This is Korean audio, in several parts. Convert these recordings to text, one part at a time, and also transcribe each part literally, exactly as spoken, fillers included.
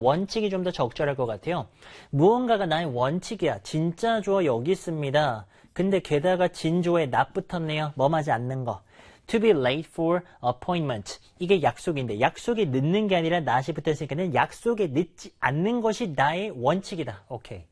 원칙이 좀 더 적절할 것 같아요. 무언가가 나의 원칙이야. 진짜 주어 여기 있습니다. 근데 게다가 진주어에 not 붙었네요. 뭐하지 않는 거. To be late for appointment. 이게 약속인데 약속에 늦는 게 아니라 not이 붙었으니까 약속에 늦지 않는 것이 나의 원칙이다. 오케이.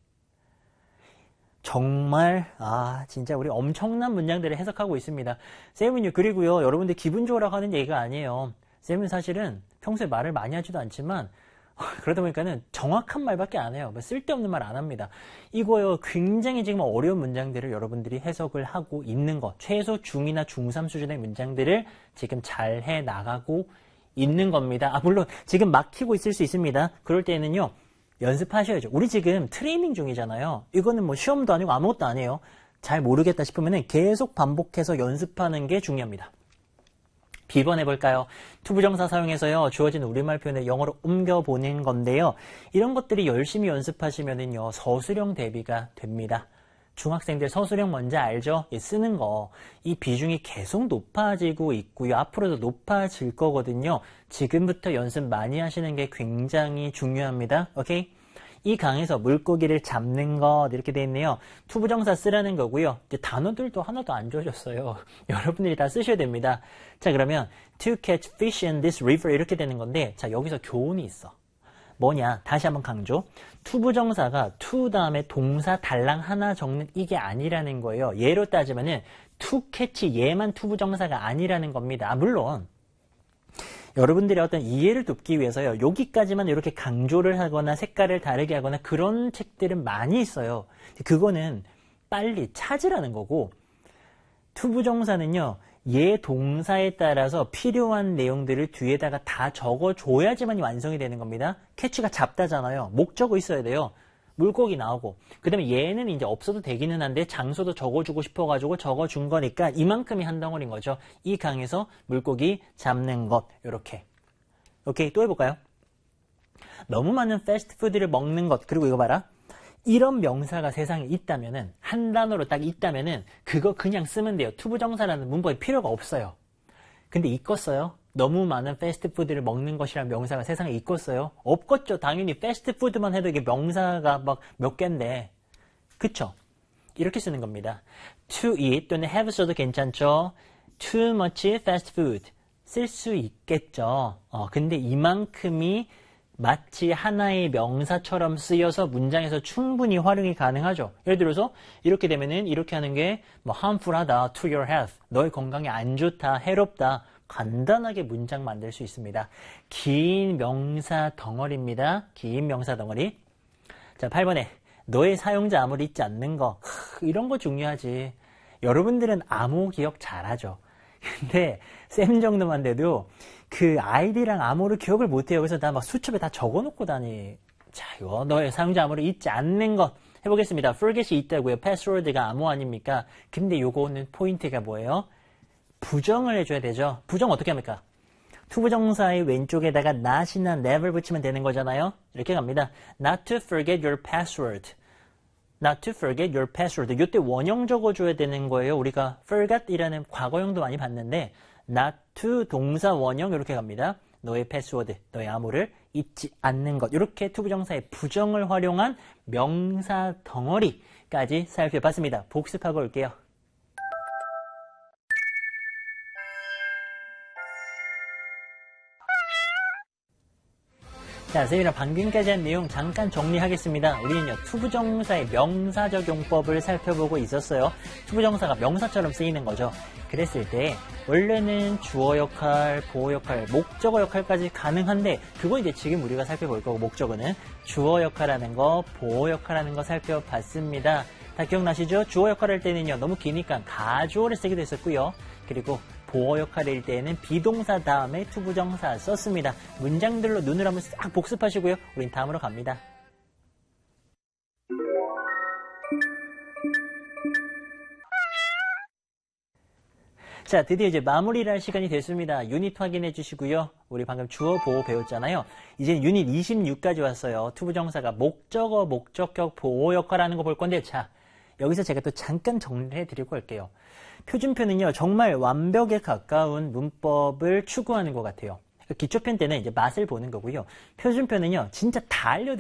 정말 아 진짜 우리 엄청난 문장들을 해석하고 있습니다. 쌤은요. 그리고요. 여러분들 기분 좋으라고 하는 얘기가 아니에요. 쌤은 사실은 평소에 말을 많이 하지도 않지만 그러다 보니까는 정확한 말밖에 안 해요. 쓸데없는 말 안 합니다. 이거요 굉장히 지금 어려운 문장들을 여러분들이 해석을 하고 있는 것, 최소 중이나 중삼 수준의 문장들을 지금 잘 해 나가고 있는 겁니다. 아 물론 지금 막히고 있을 수 있습니다. 그럴 때는요 연습하셔야죠. 우리 지금 트레이닝 중이잖아요. 이거는 뭐 시험도 아니고 아무것도 아니에요. 잘 모르겠다 싶으면은 계속 반복해서 연습하는 게 중요합니다. 비번 해볼까요? 투부정사 사용해서요. 주어진 우리말 표현을 영어로 옮겨보는 건데요. 이런 것들이 열심히 연습하시면은요. 서술형 대비가 됩니다. 중학생들 서술형 뭔지 알죠? 쓰는 거. 이 비중이 계속 높아지고 있고요. 앞으로도 높아질 거거든요. 지금부터 연습 많이 하시는 게 굉장히 중요합니다. 오케이? 이 강에서 물고기를 잡는 것 이렇게 돼 있네요. 투부정사 쓰라는 거고요. 이제 단어들도 하나도 안 줘졌어요. 여러분들이 다 쓰셔야 됩니다. 자 그러면 to catch fish in this river 이렇게 되는 건데 자 여기서 교훈이 있어. 뭐냐? 다시 한번 강조. 투부정사가 to 다음에 동사 달랑 하나 적는 이게 아니라는 거예요. 예로 따지면은 to catch 얘만 투부정사가 아니라는 겁니다. 아, 물론 여러분들의 어떤 이해를 돕기 위해서요. 여기까지만 이렇게 강조를 하거나 색깔을 다르게 하거나 그런 책들은 많이 있어요. 그거는 빨리 찾으라는 거고 투부정사는요. 얘 동사에 따라서 필요한 내용들을 뒤에다가 다 적어줘야지만 완성이 되는 겁니다. 캐치가 잡다잖아요. 목적어 있어야 돼요. 물고기 나오고 그 다음에 얘는 이제 없어도 되기는 한데 장소도 적어주고 싶어가지고 적어준 거니까 이만큼이 한 덩어리인 거죠. 이 강에서 물고기 잡는 것 이렇게. 오케이 또 해볼까요? 너무 많은 패스트푸드를 먹는 것 그리고 이거 봐라. 이런 명사가 세상에 있다면은 한 단어로 딱 있다면은 그거 그냥 쓰면 돼요. 투부정사라는 문법이 필요가 없어요. 근데 있겠어요? 너무 많은 패스트푸드를 먹는 것이라는 명사가 세상에 있겠어요? 없겠죠. 당연히 패스트푸드만 해도 이게 명사가 막 몇 개인데 그쵸? 이렇게 쓰는 겁니다. To eat 또는 have 써도 괜찮죠. Too much fast food 쓸 수 있겠죠. 어, 근데 이만큼이 마치 하나의 명사처럼 쓰여서 문장에서 충분히 활용이 가능하죠. 예를 들어서 이렇게 되면은 이렇게 하는 게 뭐 harmful하다, to your health, 너의 건강에 안 좋다, 해롭다. 간단하게 문장 만들 수 있습니다. 긴 명사 덩어리입니다. 긴 명사 덩어리. 자, 팔 번에 너의 사용자 암호를 잊지 않는 거. 크, 이런 거 중요하지. 여러분들은 암호 기억 잘하죠. 근데 쌤 정도만 돼도 그 아이디랑 암호를 기억을 못해요. 그래서 나 막 수첩에 다 적어놓고 다니. 자, 이거 너의 사용자 암호를 잊지 않는 것 해보겠습니다. forget이 있다고요. 패스워드가 암호 아닙니까? 근데 요거는 포인트가 뭐예요? 부정을 해줘야 되죠. 부정 어떻게 합니까? 투부정사의 왼쪽에다가 not이나 never 붙이면 되는 거잖아요. 이렇게 갑니다. Not to forget your password. Not to forget your password. 이때 원형 적어줘야 되는 거예요. 우리가 forget이라는 과거형도 많이 봤는데 not to 동사 원형 이렇게 갑니다. 너의 패스워드, 너의 암호를 잊지 않는 것. 이렇게 투부정사의 부정을 활용한 명사 덩어리까지 살펴봤습니다. 복습하고 올게요. 자, 쌤이랑 방금까지 한 내용 잠깐 정리하겠습니다. 우리는요, 투부정사의 명사적 용법을 살펴보고 있었어요. 투부정사가 명사처럼 쓰이는 거죠. 그랬을 때 원래는 주어 역할, 보어 역할, 목적어 역할까지 가능한데 그건 이제 지금 우리가 살펴볼 거고 목적어는 주어 역할하는 거, 보어 역할하는 거 살펴봤습니다. 다 기억나시죠? 주어 역할을 할 때는요, 너무 기니까 가주어를 쓰기도 했었고요. 그리고 보어 역할일 때에는 비동사 다음에 투부정사 썼습니다. 문장들로 눈을 한번 싹 복습하시고요. 우린 다음으로 갑니다. 자, 드디어 이제 마무리를 할 시간이 됐습니다. 유닛 확인해 주시고요. 우리 방금 주어, 보어 배웠잖아요. 이제 유닛 이십육까지 왔어요. 투부정사가 목적어, 목적격, 보어 역할하는 거 볼 건데 자, 여기서 제가 또 잠깐 정리를 해드리고 할게요. 표준표는요, 정말 완벽에 가까운 문법을 추구하는 것 같아요. 기초편 때는 이제 맛을 보는 거고요. 표준편은요, 진짜 다 알려드려요.